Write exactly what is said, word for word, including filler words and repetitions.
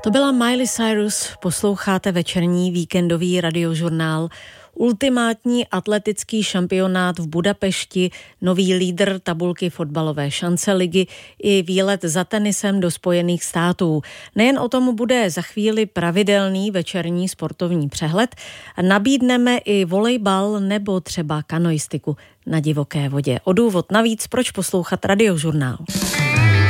To byla Miley Cyrus, posloucháte večerní víkendový radiožurnál. Ultimátní atletický šampionát v Budapešti, nový lídr tabulky fotbalové šance ligy i výlet za tenisem do Spojených států. Nejen o tom bude za chvíli pravidelný večerní sportovní přehled, nabídneme i volejbal nebo třeba kanoistiku na divoké vodě. O důvod navíc, proč poslouchat radiožurnál.